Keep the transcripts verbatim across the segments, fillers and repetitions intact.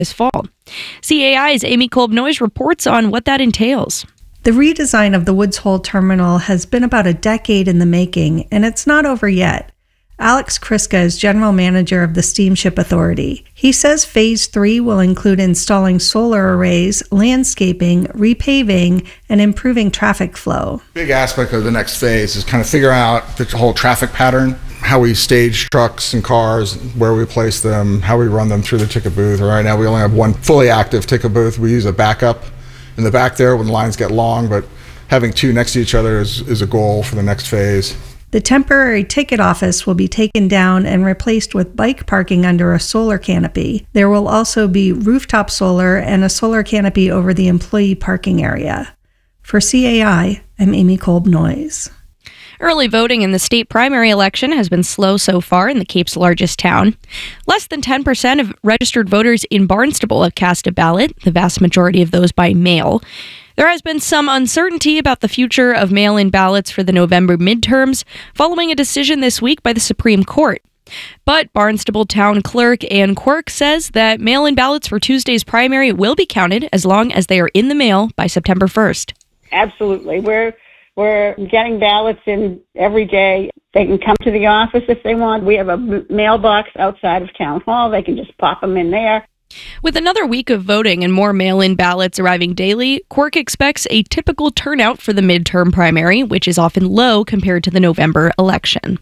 this fall. C A I's Amy Kolb-Noyes reports on what that entails. The redesign of the Woods Hole terminal has been about a decade in the making, and it's not over yet. Alex Kriska is general manager of the Steamship Authority. He says phase three will include installing solar arrays, landscaping, repaving, and improving traffic flow. Big aspect of the next phase is kind of figure out the whole traffic pattern, how we stage trucks and cars, where we place them, how we run them through the ticket booth. Right now we only have one fully active ticket booth. We use a backup in the back there when lines get long, but having two next to each other is, is a goal for the next phase. The temporary ticket office will be taken down and replaced with bike parking under a solar canopy. There will also be rooftop solar and a solar canopy over the employee parking area. For C A I, I'm Amy Kolb-Noyes. Early voting in the state primary election has been slow so far in the Cape's largest town. Less than ten percent of registered voters in Barnstable have cast a ballot, the vast majority of those by mail. There has been some uncertainty about the future of mail-in ballots for the November midterms, following a decision this week by the Supreme Court. But Barnstable Town Clerk Ann Quirk says that mail-in ballots for Tuesday's primary will be counted as long as they are in the mail by September first. Absolutely. We're We're getting ballots in every day. They can come to the office if they want. We have a mailbox outside of Town Hall. They can just pop them in there. With another week of voting and more mail-in ballots arriving daily, Quirk expects a typical turnout for the midterm primary, which is often low compared to the November election.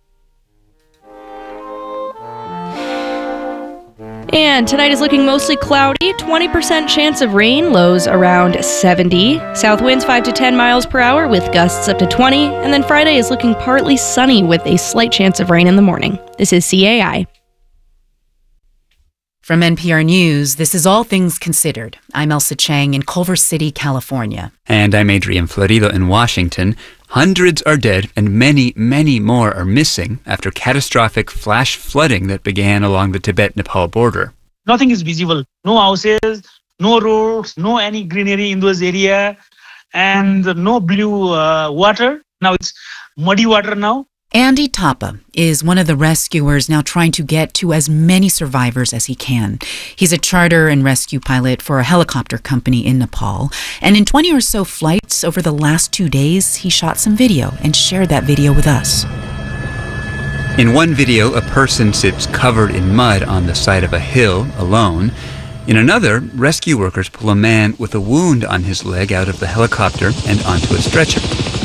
And tonight is looking mostly cloudy, twenty percent chance of rain, lows around seventy. South winds five to ten miles per hour with gusts up to twenty. And then Friday is looking partly sunny with a slight chance of rain in the morning. This is C A I. From N P R News, this is All Things Considered. I'm Elsa Chang in Culver City, California. And I'm Adrian Florido in Washington. Hundreds are dead and many, many more are missing after catastrophic flash flooding that began along the Tibet-Nepal border. Nothing is visible. No houses, no roads, no any greenery in those areas, and no blue uh, water. Now it's muddy water now. Andy Thapa is one of the rescuers now trying to get to as many survivors as he can. He's a charter and rescue pilot for a helicopter company in Nepal. And in twenty or so flights over the last two days, he shot some video and shared that video with us. In one video, a person sits covered in mud on the side of a hill alone. In another, rescue workers pull a man with a wound on his leg out of the helicopter and onto a stretcher.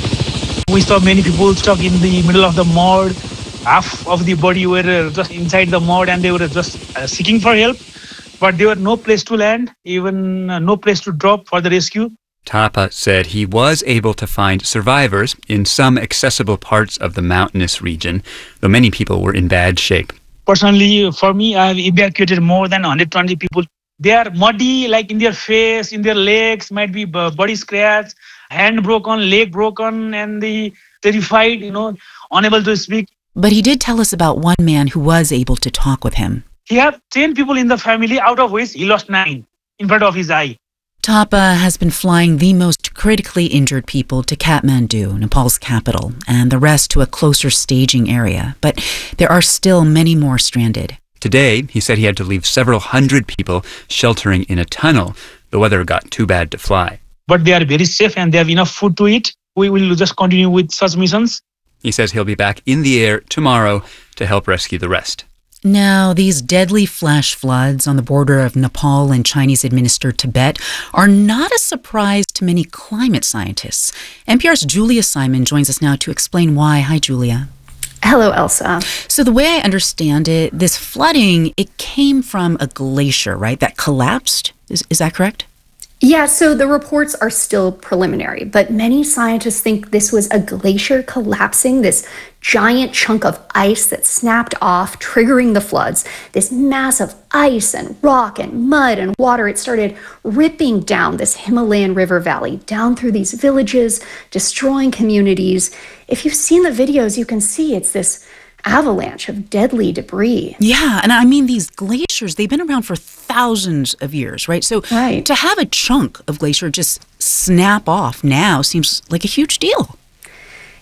We saw many people stuck in the middle of the mud. Half of the body were just inside the mud and they were just uh, seeking for help. But there were no place to land, even uh, no place to drop for the rescue. Thapa said he was able to find survivors in some accessible parts of the mountainous region, though many people were in bad shape. Personally, for me, I have evacuated more than one hundred twenty people. They are muddy, like in their face, in their legs, might be body scratch, hand broken, leg broken, and they terrified, you know, unable to speak. But he did tell us about one man who was able to talk with him. He had ten people in the family, out of which he lost nine in front of his eye. Thapa has been flying the most critically injured people to Kathmandu, Nepal's capital, and the rest to a closer staging area. But there are still many more stranded. Today, he said he had to leave several hundred people sheltering in a tunnel. The weather got too bad to fly. But they are very safe and they have enough food to eat. We will just continue with such missions. He says he'll be back in the air tomorrow to help rescue the rest. Now, these deadly flash floods on the border of Nepal and Chinese-administered Tibet are not a surprise to many climate scientists. N P R's Julia Simon joins us now to explain why. Hi, Julia. Hello, Elsa. So the way I understand it, this flooding, it came from a glacier, right, that collapsed? Is, is that correct? Yeah, so the reports are still preliminary, but many scientists think this was a glacier collapsing, this giant chunk of ice that snapped off, triggering the floods. This mass of ice and rock and mud and water, it started ripping down this Himalayan river valley, down through these villages, destroying communities. If you've seen the videos, you can see it's this avalanche of deadly debris. Yeah, and I mean, these glaciers, they've been around for thousands of years, right? So right. to have a chunk of glacier just snap off now seems like a huge deal.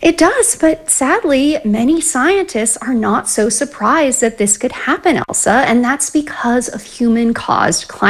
It does, but sadly, many scientists are not so surprised that this could happen, Elsa, and that's because of human-caused climate